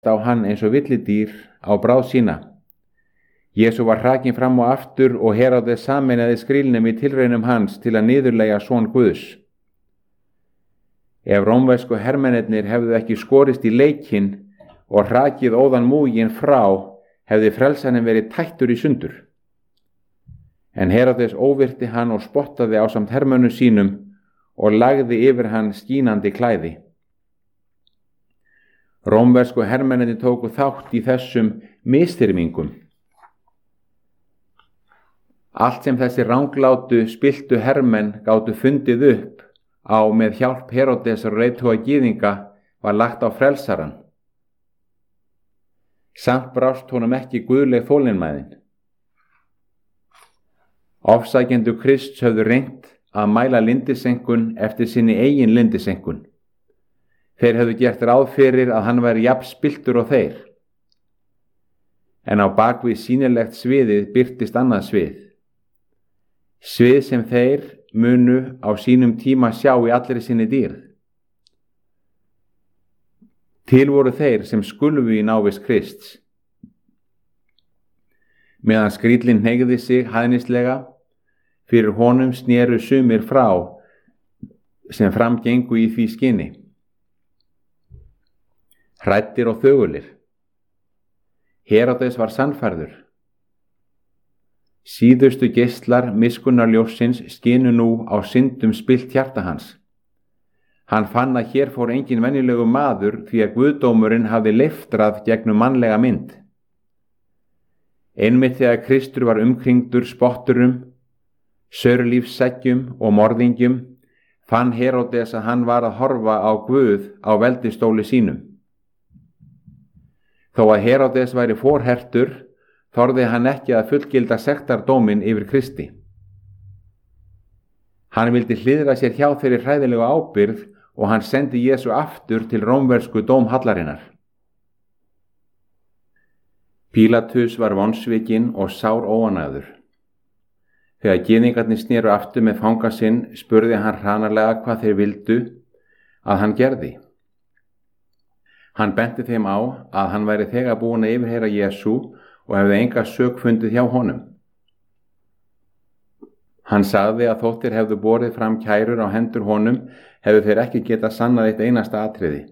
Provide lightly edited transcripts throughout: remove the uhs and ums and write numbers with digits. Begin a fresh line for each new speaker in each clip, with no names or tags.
á hann eins og villidýr á bráð sína. Jesú var hrakinn fram og aftur og Heródes sameinaði skrílnum í tilraunum hans til að niðurlægja son Guðs. Ef rómversku hermennirnir hefðu ekki skorist í leikinn og hrakið óðan múginn frá, hefði frelsarinn verið tættur í sundur. En Heródes óvirti hann og spottaði ásamt hermönnum sínum og lagði yfir hann skínandi klæði. Rómversku hermennirnir tóku þátt í þessum misþyrmingum. Allt sem þessi ranglátu, spilltu hermenn gátu fundið upp á með hjálp Heródesar og leiðtoga gyðinga var lagt á frelsarann. Samt brást honum ekki guðleg þolinmæðin. Ofsækjendur Krists höfðu reynt að mæla lindisenkun eftir sinni eigin lindisenkun. Þeir höfðu gert ráð fyrir að hann væri jafn spilltur og þeir. En á bakvið sýnilegt sviðið birtist annað svið. Svið sem þeir munu á sínum tíma sjá í allri sinni dýrð. Til voru þeir sem skulfu í návist Krists. Meðan skríllinn hneigði sig hæðnislega, fyrir honum snéru sumir frá sem framgengu í því skyni. Hræddir og þögulir. Heródes var sannfærður. Síðustu geislar miskunnarljóssins skinu nú á syndum spillt hjarta hans. Hann fann að hér fór engin venjulegu maður því að guðdómurinn hafði leiftrað gegnum mannlega mynd. Einmitt þegar Kristur var umkringdur spotturum, saurlífsseggjum og morðingjum, fann Heródes að hann var að horfa á Guð á veldistóli sínum. Þó að Heródes væri forhertur, þorði hann ekki að fullgilda sektardóminn yfir Kristi. Hann vildi hliðra sér hjá þeirri hræðilegu ábyrgð og hann sendi Jesú aftur til rómversku dómhallarinnar. Pílatus var vonsvikinn og sár óánægður. Þegar gyðingarnir sneru aftur með fanga sinn, spurði hann hranalega hvað þeir vildu að hann gerði. Hann benti þeim á að hann væri þegar búinn að yfirheyra Jesú og hefði enga sök fundið hjá honum. Hann sagði að þóttir hefðu borið fram kærur á hendur honum, hefðu þeir ekki getað sannað eitt einasta atriði.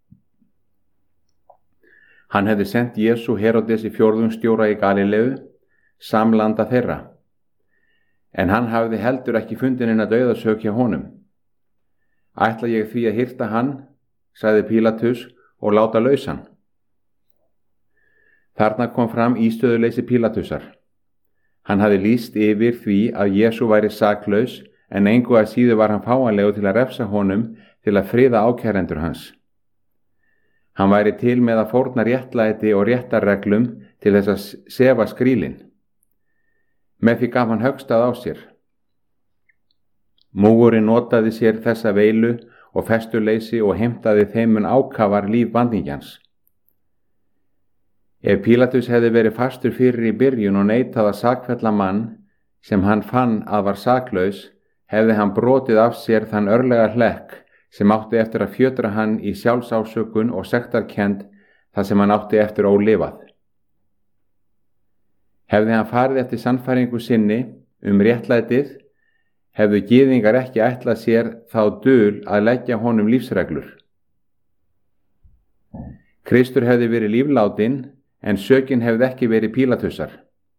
Hann hefði sent Jesú Heródesi fjórðungsstjóra í Galileu, samlanda þeirra. En hann hafði heldur ekki fundið neina dauðasök hjá honum. Ætla ég því að hirta hann, sagði Pílatus, og láta lausan. Þarna kom fram ístöðuleysi Pílatusar. Hann hafði lýst yfir því að Jesú væri saklaus, en engu að síður var hann fáanlegur til að refsa honum til að friða ákærendur hans. Hann væri til með að fórna réttlæti og réttarreglum til þess að sefa skrílinn. Með því gaf hann höggstað á sér. Múgurinn notaði sér þessa veilu og festuleysi og heimtaði þeim mun ákafar líf bandingjans. Ef Pílatus hefði verið fastur fyrir í byrjun og neitað að sakfella mann sem hann fann að var saklaus, hefði hann brotið af sér þann örlega hlekk sem átti eftir að fjötra hann í sjálfsásökun og sektarkennd þar sem hann átti eftir ólifað. Hefði hann farið eftir sannfæringu sinni réttlætið, hefðu gyðingar ekki ætlað sér þá dul að leggja honum lífsreglur. Kristur hefði verið líflátinn, en sökin hefði ekki verið Pílatusar.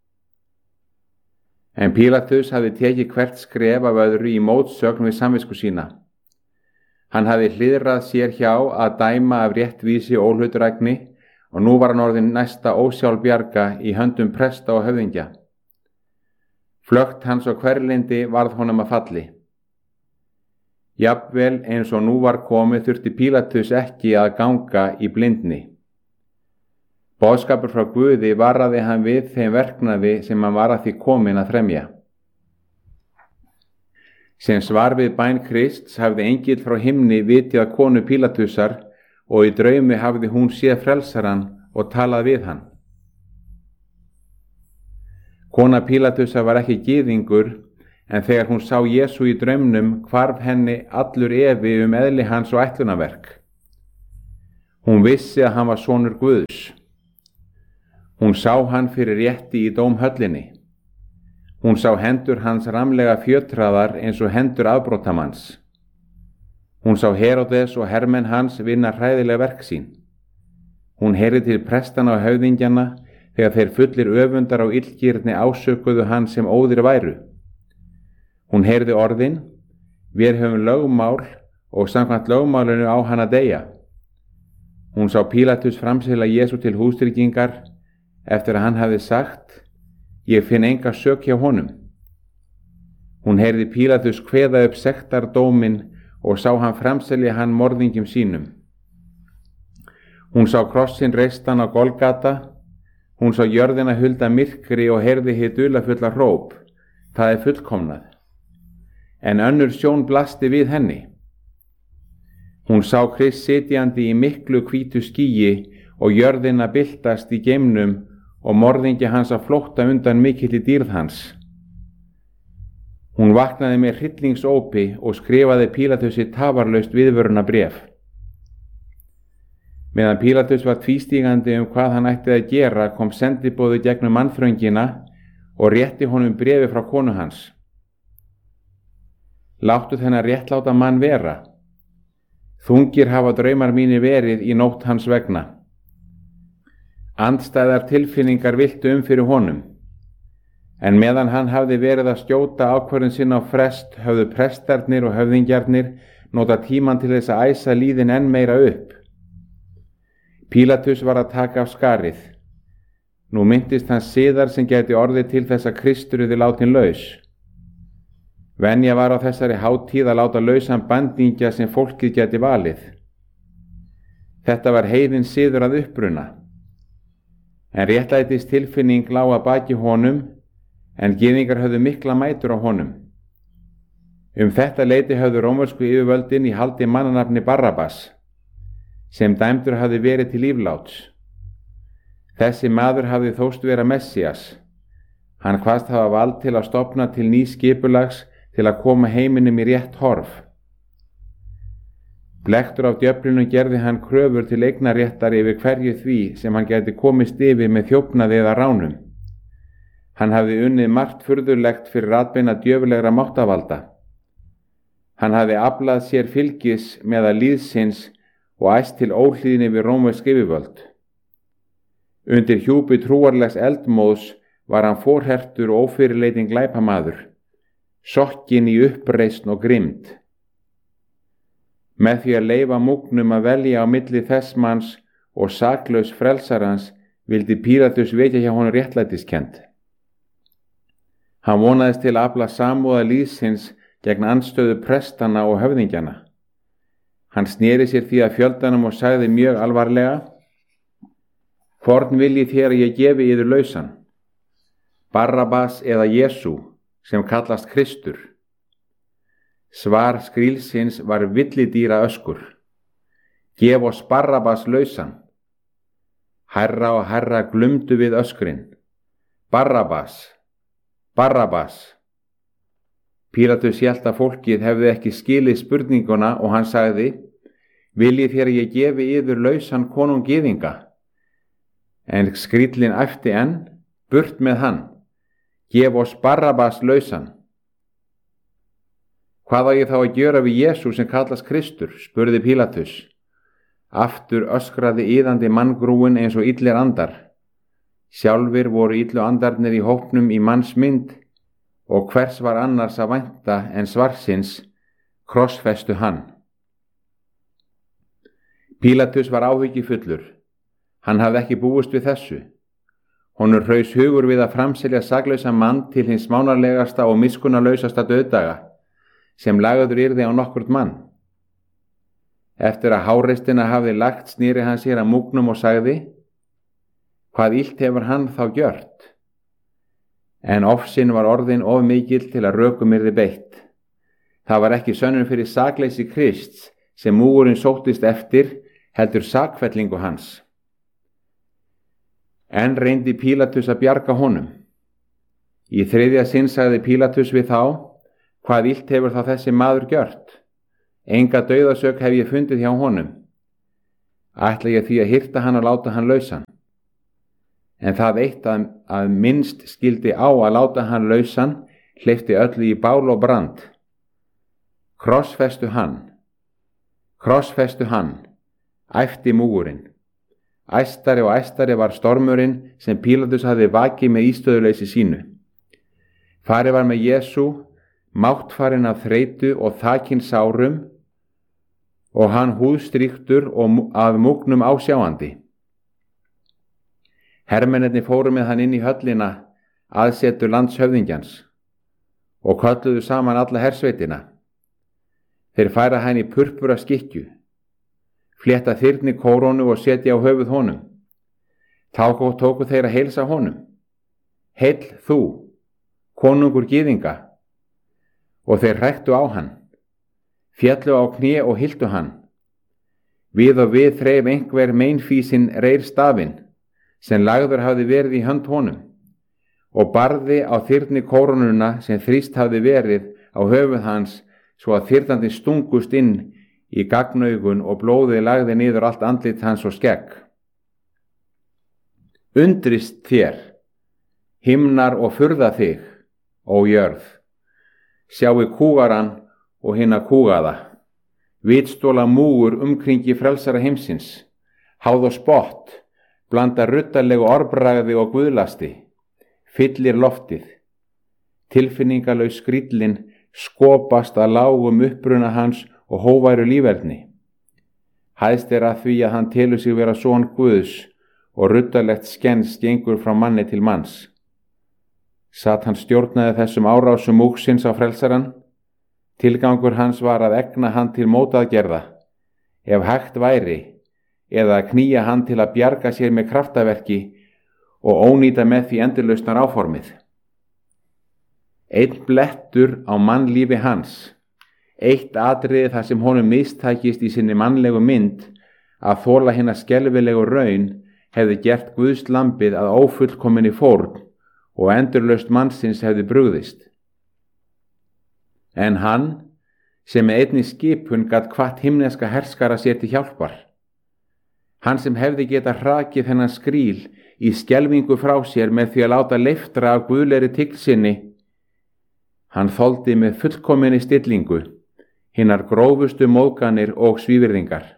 En Pílatus hafði tekið hvert skref af öðru í mótsögn við samvisku sína. Hann hafði hliðrað sér hjá að dæma af réttvísi og óhlutdrægni og nú var hann orðinn næsta ósjálfbjarga í höndum presta og höfðingja. Flökt hans og hverlindi varð honum að falli. Jafnvel eins og nú var komið þurfti Pílatus ekki að ganga í blindni. Boðskapur frá Guði varaði hann við þeim verknaði sem hann var að því kominn að fremja. Sem svar við bæn Krists hafði engill frá himni vitið að konu Pílatusar og í draumi hafði hún séð frelsarann og talað við hann. Kona Pílatusar var ekki gyðingur, en þegar hún sá Jesú í draumnum hvarf henni allur efi eðli hans og ætlunarverk. Hún vissi að hann var sonur Guðs. Hún sá hann fyrir rétti í dómhöllinni. Hún sá hendur hans ramlega fjötraðar eins og hendur afbrotamanns. Hún sá Heródes og hermenn hans vinna hræðileg verk sín. Hún heyrði til prestana og höfðingjana þegar þeir fullir öfundar á illgirni ásökuðu hann sem óðir væru. Hún heyrði orðin: við höfum lögmál og samkvæmt lögmálinu á hann að deyja. Hún sá Pílatus framsela Jesú til hústryggingar eftir að hann hafði sagt: ég finn enga sök hjá honum. Hún heyrði Pílatus kveða upp sektardóminn og sá hann framselja hann morðingjum sínum. Hún sá krossinn reistan á Golgata. Hún sá jörðina hulda myrkri og heyrði hið dularfulla hróp: það er fullkomnað. En önnur sjón blasti við henni. Hún sá Krist sitjandi í miklu hvítu skýi og jörðina byltast í geimnum og morðingja hans að flótta undan mikilli dýrð hans. Hún vaknaði með hryllingsópi og skrifaði Pílatusi tafarlaust viðvörunarbréf. Meðan Pílatus var tvístígandi hvað hann ætti að gera, kom sendiboði gegnum mannþröngina og rétti honum bréfi frá konu hans. Láttu þennan réttláta mann vera. Þungir hafa draumar mínir verið í nótt hans vegna. Andstæðar tilfinningar viltu fyrir honum. En meðan hann hafði verið að skjóta ákvörðun sinna á frest, höfðu prestarnir og höfðingjarnir nota tíman til þess að æsa líðin enn meira upp. Pílatus var að taka af skarið. Nú myndist hans siðar sem gæti orðið til þess að Kristur yrði látin laus. Venja var á þessari hátíð að láta lausan bandingja sem fólkið gæti valið. Þetta var heiðin siður að uppruna. En réttlætis tilfinning lá að baki honum, en gyðingar höfðu mikla mætur á honum. Þetta leyti höfðu rómversku yfirvöldin í haldi mannanafni Barrabas, sem dæmdur hafði verið til lífláts. Þessi maður hafði þóst vera Messías. Hann kvaðst hafa vald til að stofna til nýs skipulags til að koma heiminum í rétt horf. Blekktur af djöflinu gerði hann kröfur til eignarréttar yfir hverju því sem hann gæti komist yfir með þjófnaði eða ránum. Hann hafði unnið margt furðulegt fyrir atbeina djöfulegra máttavalda. Hann hafði aflað sér fylgis meðal lýðsins og æst til óhlýðni við rómversk yfirvöld. Undir hjúpi trúarlegs eldmóðs var hann forhertur og ófyrirleitin glæpamaður, sokkinn í uppreisn og grimmd. Með því að leyfa múgnum að velja á milli þess manns og saklaus frelsarans vildi Pílatus vekja hjá honum réttlætiskend. Hann vonaðist til að afla samúðar lýðsins gegn andstöðu prestana og höfðingjana. Hann sneri sér því að fjöldanum og sagði mjög alvarlega: hvorn viljið þér að ég gefi yður lausan? Barrabas eða Jesú, sem kallast Kristur? Svar skrílsins var villidýra öskur: gef oss Barrabas lausan. Hærra og hærra glumdu við öskrin: Barrabas, Barrabas. Pílatus hélt að fólkið hefði ekki skilið spurninguna og hann sagði: viljið þér að ég gefi yður lausan konung gyðinga? En skríllinn æpti enn: burt með hann, gef oss Barrabas lausan. Hvað á ég þá að gjöra við Jesú sem kallast Kristur? Spurði Pílatus. Aftur öskraði iðandi manngrúin eins og illir andar. Sjálfir voru illu andarnir í hópnum í manns mynd, og hvers var annars að vænta en svarsins: krossfestu hann. Pílatus var áhyggjufullur. Hann hafði ekki búist við þessu. Honum hraus hugur við að framselja saklausa mann til hins smánarlegasta og miskunnarlausasta dauðdaga sem lagður yrði á nokkurt mann. Eftir að háreistina hafði lagt snýri hann sér að múgnum og sagði: hvað illt hefur hann þá gjört? En ofsinn var orðin of mikill til að rökum yrði beitt. Það var ekki sönnun fyrir sakleysi Krists sem múgurinn sóttist eftir, heldur sakfellingu hans. En reyndi Pílatus að bjarga honum. Í þriðja sinn sagði Pílatus við þá: hvað illt hefur þá þessi maður gjört? Enga dauðasök hef ég fundið hjá honum. ætla ég því að hirta hann og láta hann lausan. En það eitt að minnst skildi á að láta hann lausan, hleypti öllu í bál og brand. Krossfestu hann, æpti múgurinn. Æstari og æstari var stormurinn sem Pílatus hafði vakið með ístöðuleysi sínu. Farið var með Jesú, máttfarinn af þreytu og þakinn sárum, og hann húðstrýktur og af múgnum ásjáandi. Hermennirnir fóru með hann inn í höllina, aðsetur landshöfðingjans, og kölluðu saman alla hersveitina. Þeir færa hann í purpura skikkju, flétta þyrni kórónu og setja á höfuð honum. Þá tóku þeir að heilsa honum. Heill þú, konungur gyðinga, og þeir hræktu á hann, féllu á kné og hyltu hann. Við og við þreif einhver meinfísinn reyr stafinn, sem lagður hafði verið í hönd honum, og barði á þyrni kórónuna sem þrýst hafði verið á höfuð hans, svo að þyrnandi stungust inn í gagnaugun og blóðið lagði niður allt andlit hans og skegg. Undrist þér, himnar, og furða þig, ó jörð. Sjáu kúgaran og hinna kúgaða, vitstóla múgur umkringi frelsara heimsins, háð og spott, blanda ruddarlegu orðbragði og guðlasti, fyllir loftið. Tilfinningalaus skríllinn skopast að lágum uppruna hans og hóværu líferni. Hæðst að því að hann telur sig vera son Guðs og ruddarlegt skens gengur frá manni til manns. Satan stjórnaði þessum árásum múgsins á frelsaran. Tilgangur hans var að egna hann til mótaðgerða, ef hægt væri, eða að knýja hann til að bjarga sér með kraftaverki og ónýta með því endurlausnar áformið. Einn blettur á mannlífi hans, eitt atriði þar sem honum mistækist í sinni mannlegu mynd að þola hinna skelfilegu raun, hefði gert Guðs lambið að ófullkominni fórn og endurlaust mannsins hefði brugðist. En hann, sem með einni skipun gat hvatt himneska herskara sér til hjálpar, hann sem hefði getað hrakið þennan skríl í skelfingu frá sér með því að láta leiftra af guðlegri tign, hann þoldi með fullkominni stillingu hinnar grófustu móðganir og svívirðingar.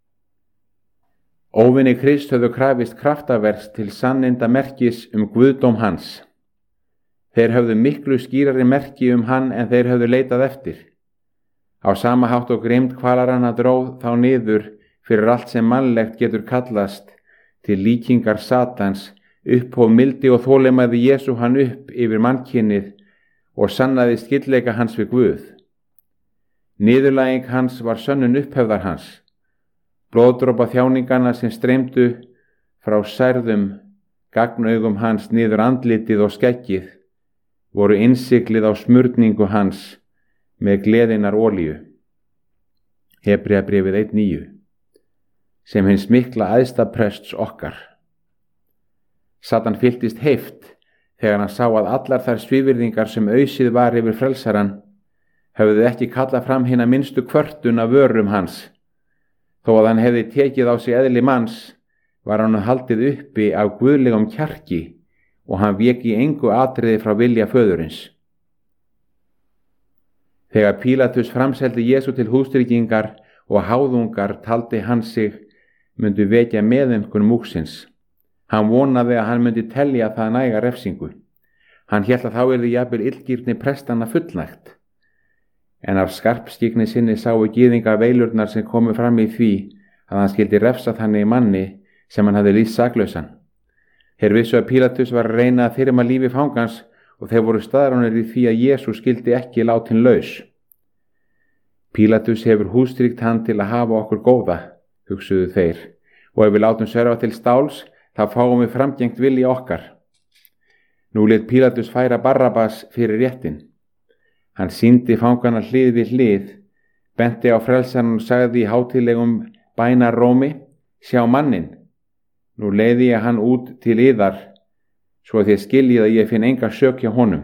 Óvinni Krist höfðu krafist kraftaverks til sanninda merkis guðdóm hans. Þeir höfðu miklu skýrari merki hann en þeir höfðu leitað eftir. Á sama hátt og grimmd kvalaranna dróð þá niður fyrir allt sem mannlegt getur kallast til líkingar Satans, upphóf mildi og þolinmæði Jesú hann upp yfir mannkynnið og sannaði skyldleika hans við Guð. Niðurlæging hans var sönnun upphefðar hans. Blóðdropa þjáningana sem streymdu frá særðum gagnaugum hans niður andlitið og skeggið voru innsiglið á smurningu hans með gleðinnar olíu. Hebreabréfið 1:9, sem hins mikla æðsta prests okkar. Satan fylltist heift þegar hann sá að allar þær svívirðingar sem ausið var yfir frelsaran höfðu ekki kallað fram hina minnstu kvörtun af vörum hans. Þó að hann hefði tekið á sig eðli manns, var hann haldið uppi af guðlegum kjarki og hann vék í engu atriði frá vilja föðurins. Þegar Pílatus framseldi Jesú til hústryggingar og háðungar taldi hann sig myndu vekja meðaumkun múgsins. Hann vonaði að hann myndi telja það næga refsingu. Hann hélt að þá yrði jafnvel illgirni prestanna fullnægt. En af skarpskygni sinni sáu gyðinga veilurnar sem komu fram í því að hann skildi refsa þannig manni sem hann hafði lýst saklausan. Þeir vissu að Pílatus var að reyna að þyrma lífi fangans og þeir voru staðráðnir í því að Jesú skildi ekki látin laus. Pílatus hefur hústríkt hann til að hafa okkur góða, hugsuðu þeir, og ef við látum sverfa til stáls, þá fáum við framgengt vilja okkar. Nú lét Pílatus færa Barrabas fyrir réttin. Hann sýndi fangana hlið við hlið, benti á frelsarann og sagði í hátíðlegum bænarómi: Sjá mannin, nú leiði ég hann út til yðar, svo þið skiljið að ég finn enga sök hjá honum.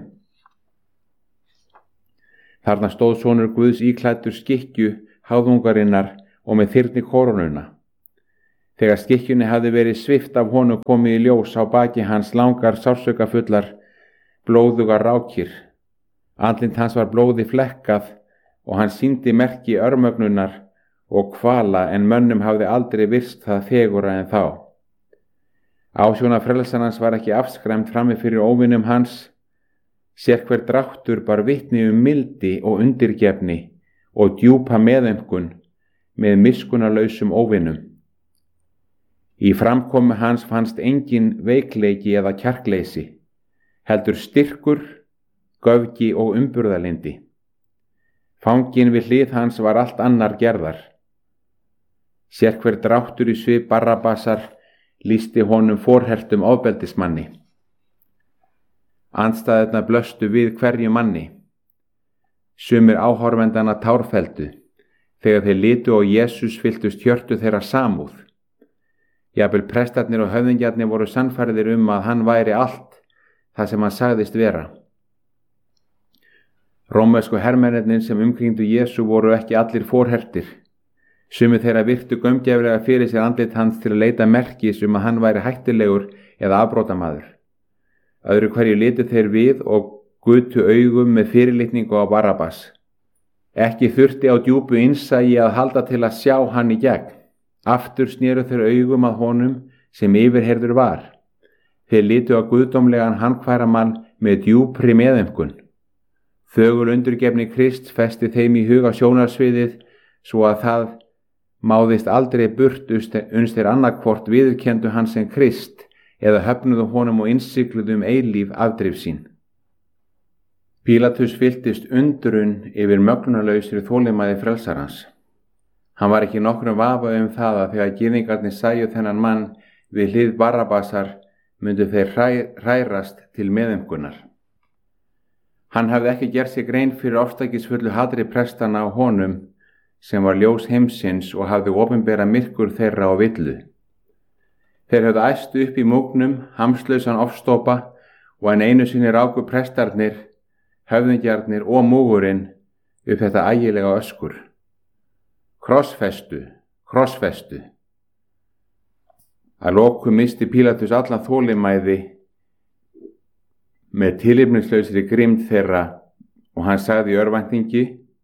Þarna stóð sonur Guðs íklæddur skikkju háðungarinnar og með þyrni kórónuna. Þegar skikkjunni hafði verið svipt af honum komið í ljós á baki hans langar sársaukafullar blóðugar rákir. Andlit hans var blóði flekkað og hann sýndi merki örmögnunar og kvala en mönnum hafði aldrei virst það fegurra en þá. Ásjóna frelsarans var ekki afskræmt frammi fyrir óvinum hans. Sérhver dráttur bar vitni mildi og undirgefni og djúpa meðaumkun með miskunnarlausum óvinum. Í framkomu hans fannst engin veikleiki eða kjarkleysi, heldur styrkur, göfgi og umburðarlyndi. Fanginn við hlið hans var allt annar gerðar. Sérhver dráttur í svip Barrabasar lýsti honum forhertum ofbeldismanni. Andstæðurnar blöstu við hverju manni. Sumir áhorfendanna tárfelldu, þegar þeir litu á Jesús fylltust hjörtu þeirra samúð. Jafnvel prestarnir og höfðingjarnir voru sannfærðir að hann væri allt það sem hann sagðist vera. Rómversku hermennirnir sem umkringdu Jesú voru ekki allir forhertir. Sumir þeirra virtu gaumgæfilega fyrir sér andlit hans til að leita merkis að hann væri hættulegur eða afbrotamaður. Öðru hverju litu þeir við og gutu augum með fyrirlitningu á Barrabas. Ekki þurfti á djúpu innsæi að halda til að sjá hann í gegn. Aftur snéru þeir augum að honum sem yfirheyrður var. Þeir litu á guðdómlegan handkværamann með djúpri meðaumkun. Þögul undurgefni Krists festi þeim í huga sjónarsviðið svo að það máðist aldrei burt uns þeir annarkvort viðurkenndu hann sem Krist eða höfnuðu honum og innsigluðu eilíf afdrif sín. Pílatus fylltist undrun yfir möglunarlausri þolinmæði frelsarans. Hann var ekki nokkrum vafa það að þegar gyðingarnir sæju þennan mann við hlið Barrabasar myndu þeir hrærast til meðaumkunar. Hann hafði ekki gert sér grein fyrir ofstækisfullu hatri prestana á honum sem var ljós heimsins og hafði opinbera myrkur þeirra á villu. Þeir höfðu æstu upp í múgnum, hamslausan ofstopa og en einu sinni ráku prestarnir, höfðingjarnir og múgurinn upp þetta ægilega öskur. Krossfestu, krossfestu. Að lokum missti Pílatus allan þolinmæði með tilefnislausri grimmd þeirra og hann sagði í örvæntingi: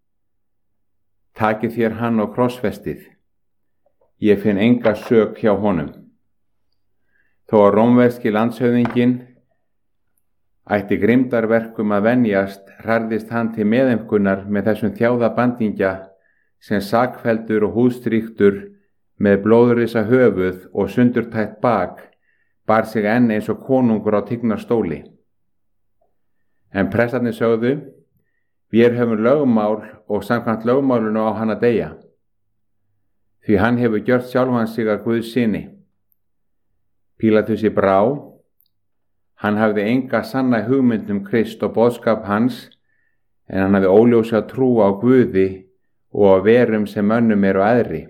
Takið þér hann á krossfestið. Ég finn enga sök hjá honum. Þó að rómverski landshöfðinginn ætti grimmdarverkum að venjast, hrærðist hann til meðaumkunar með þessum þjáðabandingja sem sakfelldur og húðstrýktur með blóðrisa höfuð og sundurtætt bak bar sig enn eins og konungur á tignarstóli. En prestarnir sögðu: Vér höfum lögmál og samkvæmt lögmálinu á hann að deyja, því hann hefur gjört sjálfan sig að Guðs syni. Pílatusi brá. Hann hafði enga sanna hugmynd Krist og boðskap hans, en hann hafði óljósa trú á Guði og á verum sem mönnum eru æðri.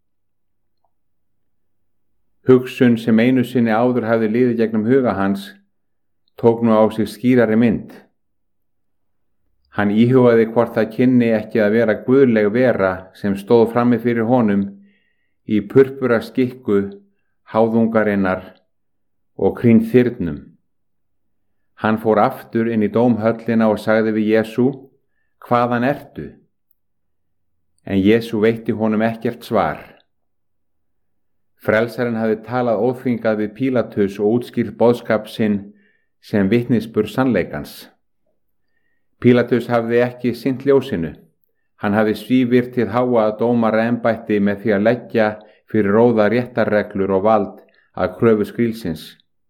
Hugsun sem einu sinni áður hafði liðið gegnum huga hans tók nú á sig skýrari mynd. Hann íhugaði hvort það kynni ekki að vera guðleg vera sem stóð frammi fyrir honum í purpura skikku háðungarinnar og kring þyrnum. Hann fór aftur inn í dómhöllina og sagði við Jesú: Hvaðan ertu? En Jesú veitti honum ekkert svar. Frelsarinn hafði talað óþvingað við Pílatus og útskýrt boðskap sinn sem vitnisburð sannleikans. Pílatus hafði ekki sinnt ljósinu. Hann hafði svívirtt hið háa dómaraembætti með því að leggja fyrir róða réttarreglur og vald að kröfu skrílsins.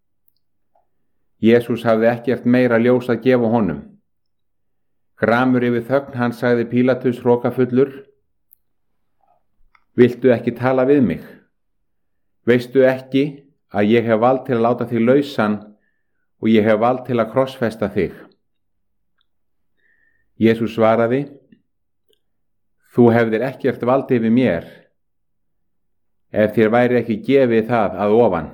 Jesús hafði ekkert meira ljós að gefa honum. Gramur yfir þögn hans sagði Pílatus hrokafullur: Viltu ekki tala við mig? Veistu ekki að ég hef vald til að láta þig lausan og ég hef vald til að krossfesta þig? Jesús svaraði: Þú hefðir ekkert vald yfir mér, ef þér væri ekki gefið það að ofan.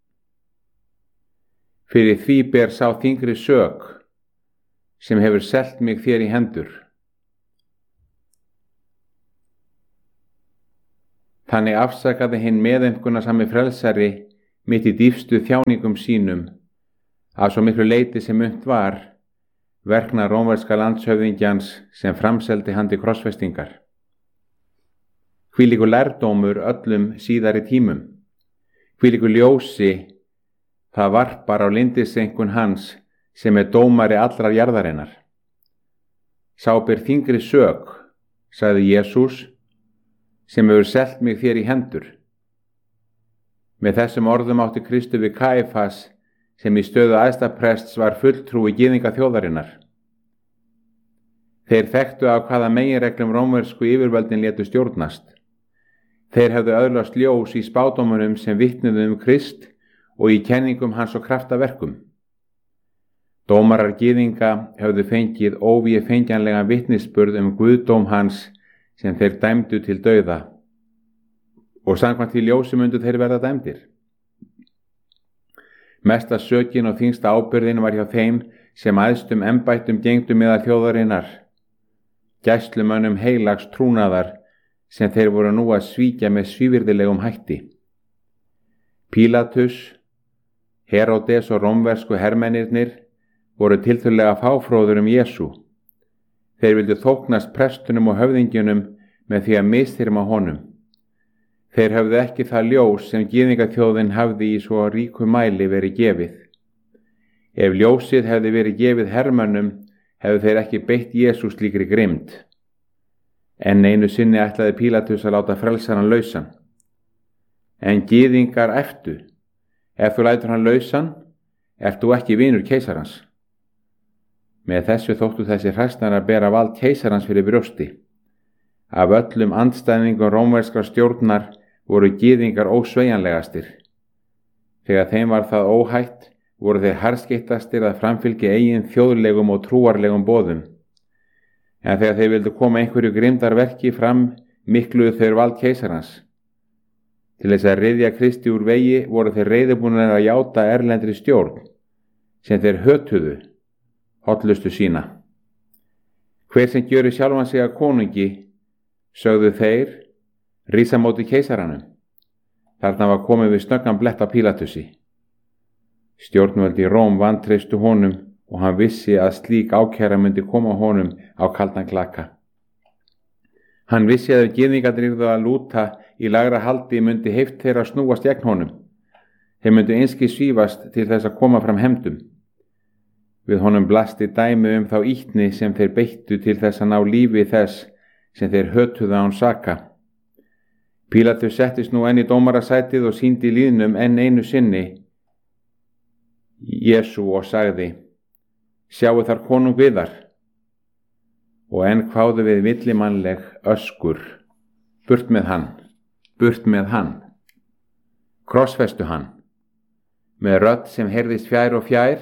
Fyrir því ber sá þyngri sök sem hefur selt mig þér í hendur. Þannig afsakaði hinn meðaumkunarsami frelsari mitt í dýpstu þjáningum sínum, af svo miklu leyti sem unnt var, verkna rómverska landshöfðingjans sem framseldi hann til krossfestingar. Hvílíkur lærdómur öllum síðari tímum, hvílíkur ljósi það varpar á lyndiseinkun hans sem dómari allrar jarðarinnar. Sá ber þyngri sök, sagði Jesús, sem hefur selt mig þér í hendur. Með þessum orðum átti Kristur við Kaífas, sem í stöðu æðstaprests var fulltrúi gyðinga þjóðarinnar. Þeir þekktu af hvaða meginreglum rómversku yfirvöldin létu stjórnast. Þeir hefðu öðlast ljós í spádómunum sem vitnuðu Krist og í kenningum hans og kraftaverkum. Dómarar gyðinga hefðu fengið óvéfengjanlegan vitnisburð guðdóm hans sem þeir dæmdu til dauða, og samkvæmt því ljósi mundu þeir verða dæmdir. Mesta sökin og þyngsta ábyrgðin var hjá þeim sem æðstum embættum gegngdu meðal þjóðarinnar, gæslumönnum heilags trúnaðar sem þeir voru nú að svíkja með svívirðilegum hætti. Pílatus, Heródes og rómversku hermennirnir voru tiltölulega fáfróður Jesú. Þeir vildu þóknast prestunum og höfðingjunum með því að misþyrma honum. Þeir höfðu ekki það ljós sem gyðingaþjóðin hafði í svo ríku mæli verið gefið. Ef ljósið hefði verið gefið hermönnum, hefðu þeir ekki beitt Jesú slíkri grimmd. En einu sinni ætlaði Pílatus að láta frelsaran lausan. En gyðingar æptu: ef þú lætur hann lausan, ert þú ekki vinur keisarans. Með þessu þóttu þessi hræsnar að bera vald keisarans fyrir brjósti. Af öllum andstæðingum rómverskrar stjórnar voru gyðingar ósveigjanlegastir. Þegar þeim var það óhætt, voru þeir harðskeyttastir að framfylgja eigin þjóðlegum og trúarlegum boðum. En þegar þeir vildu koma einhverju grimmdarverki fram, mikluðu þeir vald keisarans. Til þess að ryðja Kristi úr vegi voru þeir reiðubúnir að játa erlendri stjórn, sem þeir hötuðu, hollustu sína. Hver sem gjöri sjálfan sig að konungi, sögðu þeir, rísa móti keisaranum. Þarna var komið við snöggan blett á Pílatusi. Stjórnvöld í Róm vantreystu honum og hann vissi að slík ákæra myndi koma honum á kaldan klaka. Hann vissi að ef gyðingarnir yrðu að lúta í lægra haldi myndi heift þeirra snúast gegn honum. Þeir myndu einskis svífast til þess að koma fram hefndum. Við honum blasti dæmi þá ýtni sem þeir beittu til þess að ná lífi þess sem þeir hötuðu án saka. Pílatus settist nú enn í dómarasætið og sýndi lýðnum enn einu sinni Jesú og sagði: sjáu þar konung viðar. Og enn kváðu við villimannleg öskur: burt með hann, burt með hann. Krossfestu hann. Með rödd sem heyrðist fjær og fjær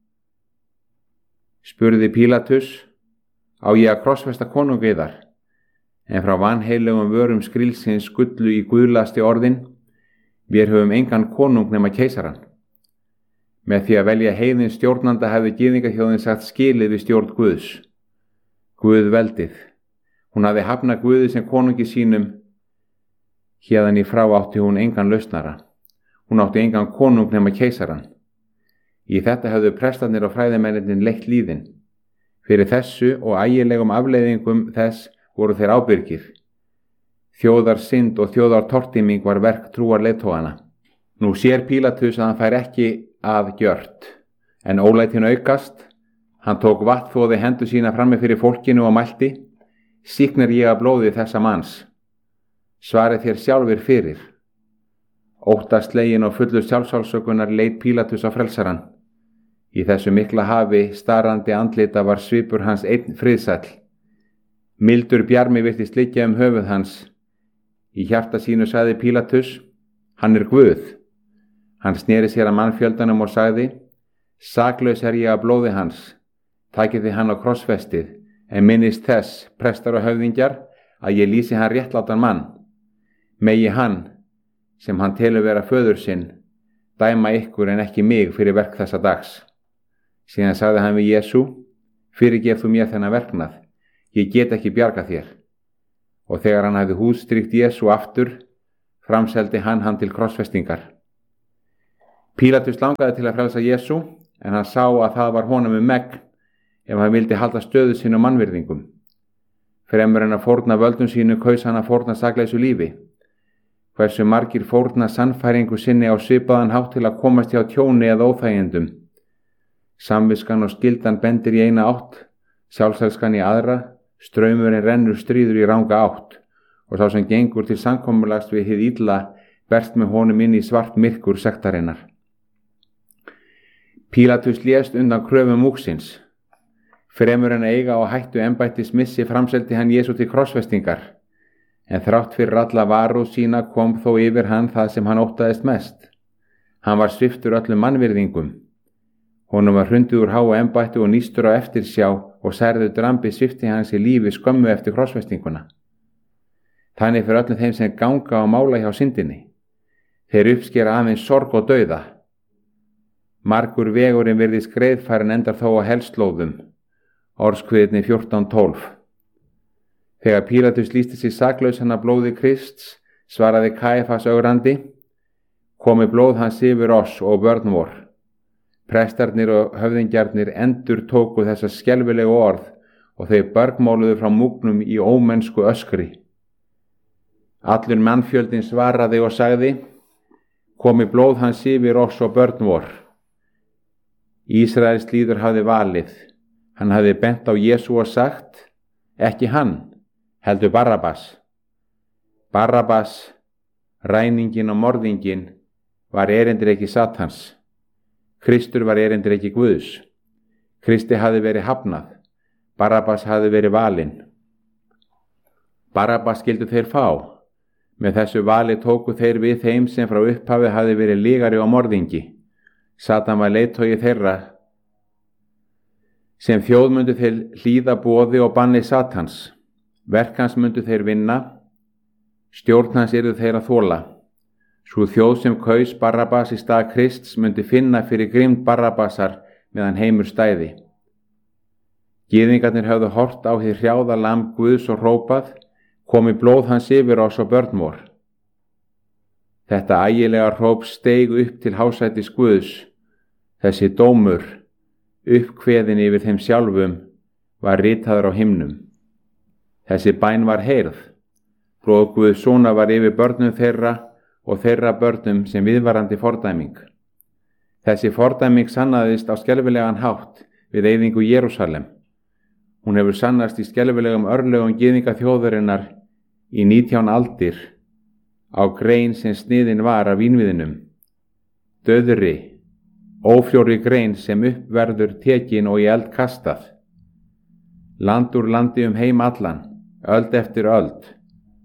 spurði Pílatus: á ég að krossfesta konung viðar? En frá vanheilugum vörum skrílsins skullu í guðlasti orðin: vér höfum engan konung nema keisaran. Með því að velja heiðins stjórnanda hefði gyðingaþjóðin sagt skilið við stjórn Guðs. Guð veldið. Hún hafði hafnað Guði sem konungi sínum. Héðan í frá átti hún engan lausnara. Hún átti engan konung nema keisaran. Í þetta höfðu prestarnir og fræðimennirnir leitt líðin. Fyrir þessu og ægilegum afleiðingum þess voru þeir ábyrgir. Þjóðarsynd og þjóðartortíming var verk trúar leiðtogana. Nú sér Pílatus að hann fær ekki að gjört, en ólætin aukast. Hann tók vatnþvoði hendur sína frammi fyrir fólkinu og mælti: sýknar ég að blóði þessa manns. Svarið þér sjálfir fyrir. Óttaslegin og fullur sjálfsálsökunar leit Pílatus á frelsaran. Í þessu mikla hafi starandi andlita var svipur hans einn friðsæll. Mildur bjarmi virtist liggja höfuð hans. Í hjarta sínu sagði Pílatus: hann er Guð. Hann sneri sér að mannfjöldanum og sagði: saklaus er ég að blóði hans. Takið þið hann á krossfestið, en minnist þess, prestar og höfðingjar, að ég lýsi hann réttlátan mann. Megi hann, sem hann telur vera föður sinn, dæma ykkur en ekki mig fyrir verk þessa dags. Síðan sagði hann við Jesú: fyrirgef þú mér þennan verknað, ég get ekki bjarga þér. Og þegar hann hafði húðstrykt Jesú aftur, framseldi hann til krossfestingar. Pílatus langaði til að frelsa Jesú, en hann sá að það var honum megn ef hann vildi halda stöðu sínu mannvirðingum. Fremur en að fórna völdum sínu kaus hann að fórna sakleysu lífi. Hversu margir fórna sannfæringu sinni á svipaðan hátt til að komast hjá tjóni eða óþægindum. Samviskan og skyldan bendir í eina átt, sjálfselskan í aðra, straumurinn rennur stríður í ranga átt, og sá sem gengur til samkomulags við hið illa berst með honum inn í svart myrkur sektarinnar. Pílatus lést undan kröfum múksins. Fremur en að eiga á hættu embættis missi framseldi hann Jesú til krossfestingar, en þrátt fyrir alla varúð sína kom þó yfir hann það sem hann óttaðist mest. Hann var sviptur öllum mannvirðingum. Honum var hrundið úr háu embætti og nístur á eftirsjá og særðu drambi svipti hans í lífi skömmu eftir krossfestinguna. Þannig fyrir öllum þeim sem ganga og mála hjá syndinni. Þeir uppskera aðeins sorg og dauða. Margur vegurinn virðist greiðfærin endar þó á helslóðum. Orðskviðni 14:12. Þegar Pílatus lýsti sig saklausan af blóði Krists, svaraði Kæfas ögrandi: Komi blóð hans yfir oss og börn vor. Prestarnir og höfðingjarnir endur tóku þessa skelfilegu orð og þau bergmáluðu frá múgnum í ómennsku öskri. Allur mannfjöldin svaraði og sagði: Komi blóð hans yfir oss og börn vor. Ísraels líður hafði valið. Hann hafði bent á Jesú og sagt: Ekki hann, heldur Barabbas. Barabbas, ræningin og morðingin, var erindreki Satans. Kristur var erindreki Guðs. Kristi hafði verið hafnað. Barabbas hafði verið valinn. Barabbas skildu þeir fá. Með þessu vali tóku þeir við þeim sem frá upphafi hafði verið lygari og morðingi. Satan var leiðtogi þeirra. Sem þjóð myndu þeir hlýða boði og banni Satans. Verk hans myndu þeir vinna. Stjórn hans yrðu þeir að þola. Sú þjóð sem kaus Barabbas í stað Krists myndi finna fyrir grimmd Barabbasar meðan heimur stæði. Gyðingarnir höfðu hort á hið hrjáða lamb Guðs og hrópað: Komi blóð hans yfir oss og börn vor. Þetta ægilega hróp steig upp til hásætis Guðs. Þessi dómur, uppkveðin yfir þeim sjálfum, var ritaður á himnum. Þessi bæn var heyrð. Blóð Guðs sona var yfir börnum þeirra og þeirra börnum sem viðvarandi fordæming. Þessi fordæming sannaðist á skelfilegan hátt við eyðingu Jerúsalem. Hún hefur sannast í skelfilegum örlögum gyðinga þjóðarinnar í 19 aldir á grein sem sniðin var af vínviðinum. Dauðri, ófljóri grein sem uppverður tekin og í eld kastað. Land úr landi heim allan, öld eftir öld.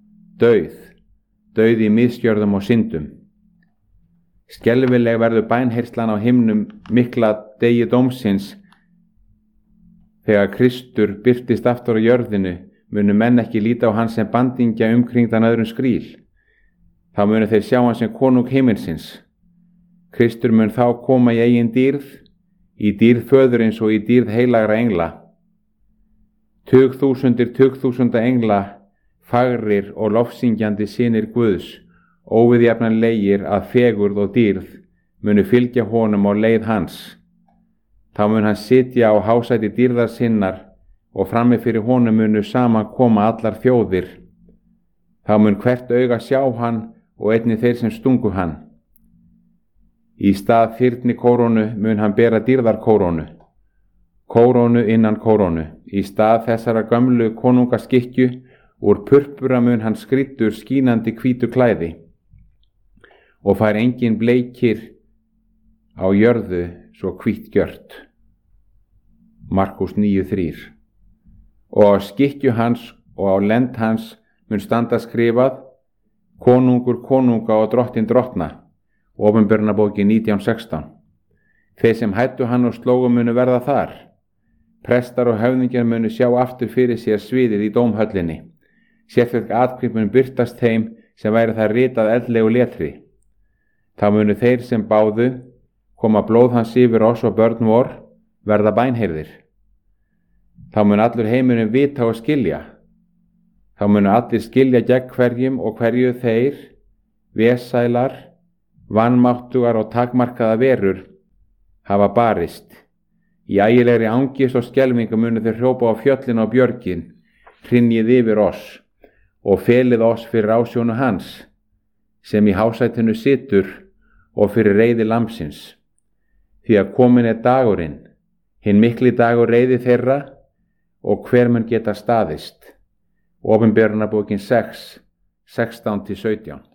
Dauð í misgjörðum og syndum. Skelfileg verður bænheyrslan á himnum mikla degi dómsins. Þegar Kristur birtist aftur á jörðinu, munu menn ekki líta á hann sem bandingja umkringdan öðrum skríl. Þá munu þeir sjá hann sem konung himinsins. Kristur mun þá koma í eigin dýrð, í dýrð föðurins og í dýrð heilagra engla. Tugþúsunda engla, fagrir og lofsingjandi synir Guðs, óviðjafnanlegir að fegurð og dýrð, munu fylgja honum á leið hans. Þá mun hann sitja á hásæti dýrðar sinnar og frammi fyrir honum munu saman koma allar þjóðir. Þá mun hvert auga sjá hann og einnig þeir sem stungu hann. Í stað þyrni kórónu mun hann bera dýrðarkórónu. Kórónu innan kórónu. Í stað þessara gömlu konungaskikkju úr purpura mun hann skrýddur skínandi hvítu klæði og fær engin bleikir á jörðu svo hvítt gjört. Markus 9:3. Og á skikkju hans og á lend hans mun standa skrifað: Konungur konunga og drottin drottna. Opinberunarbókin 19:16. Þeir sem hættu hann og slógu munu verða þar. Prestar og höfðingjar munu sjá aftur fyrir sér sviðið í dómhöllinni. Sérstök atkvæði mun birtast þeim sem væri það ritað eldlegu letri. Þá munu þeir sem báðu: Koma blóð hans yfir oss og börn vor, verða bænheyrðir. Þá mun allur heimurinn vita og skilja. Þá munu allir skilja gegn hverjum og hverju þeir vesælar, vanmáttugar og takmarkaða verur hafa barist. Í ægilegri angist og skelfingu munu þeir hrópa á fjöllin og björgin, hrynjið yfir oss og felið oss fyrir ásjónu hans, sem í hásætinu situr og fyrir reiði lambsins. Því að komin er dagurinn, hinn mikli dagur reiði þeirra, og hver mun geta staðist. Opinberunarbókin 6, 16-17.